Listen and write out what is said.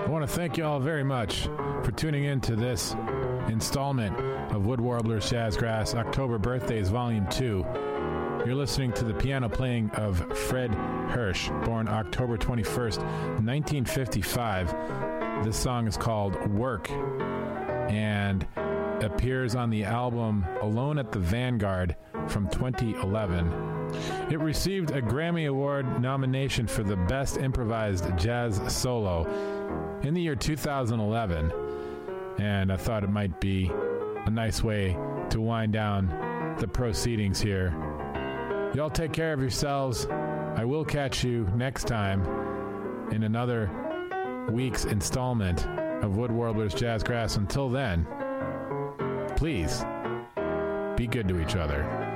I want to thank you all very much for tuning in to this installment of Wood Warblers Jazzgrass October Birthdays Volume 2. You're listening to the piano playing of Fred Hirsch, born October 21st, 1955. This song is called Work and appears on the album Alone at the Vanguard from 2011. It received a Grammy Award nomination for the Best Improvised Jazz Solo in the year 2011, and I thought it might be a nice way to wind down the proceedings here. Y'all take care of yourselves. I will catch you next time in another week's installment of Wood Warblers Jazzgrass. Until then, please be good to each other.